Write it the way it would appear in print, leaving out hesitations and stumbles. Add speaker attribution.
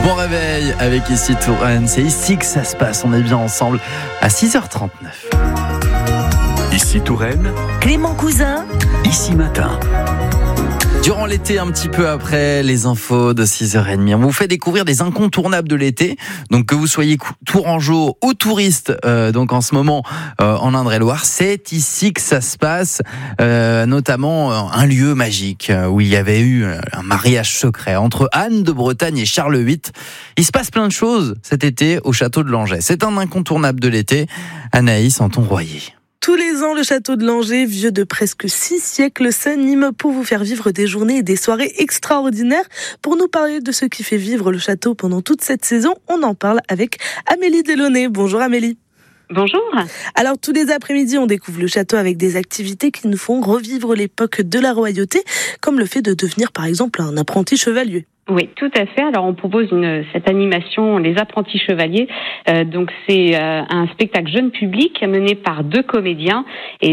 Speaker 1: Bon réveil avec Ici Touraine, c'est ici que ça se passe, on est bien ensemble à 6h39.
Speaker 2: Ici Touraine,
Speaker 3: Clément Cousin,
Speaker 2: Ici Matin.
Speaker 1: Durant l'été, un petit peu après les infos de 6h30, on vous fait découvrir des incontournables de l'été. Donc que vous soyez tourangeau ou touriste, donc en ce moment en Indre-et-Loire, c'est ici que ça se passe, notamment un lieu magique où il y avait eu un mariage secret entre Anne de Bretagne et Charles VIII. Il se passe plein de choses cet été au château de Langeais. C'est un incontournable de l'été. Anaïs Anton-Royer.
Speaker 4: Tous les ans, le château de Langeais, vieux de presque 6 siècles, s'anime pour vous faire vivre des journées et des soirées extraordinaires. Pour nous parler de ce qui fait vivre le château pendant toute cette saison, on en parle avec Amélie Delaunay. Bonjour Amélie.
Speaker 5: Bonjour.
Speaker 4: Alors tous les après-midi, on découvre le château avec des activités qui nous font revivre l'époque de la royauté, comme le fait de devenir par exemple un apprenti chevalier.
Speaker 5: Oui, tout à fait. Alors, on propose cette animation, les apprentis chevaliers. Donc, c'est un spectacle jeune public mené par 2 comédiens. Et